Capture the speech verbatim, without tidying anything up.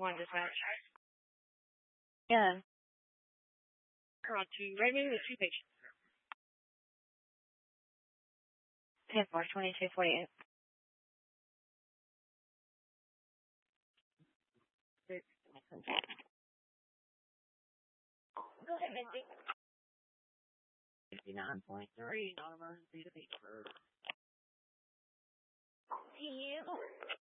One dispatch. Yeah. We're on two, right maybe with two patients. ten four, twenty-two forty-eight. Six. Go ahead, Mindy. fifty-nine point three, non-emergency to Pittsburgh. To you.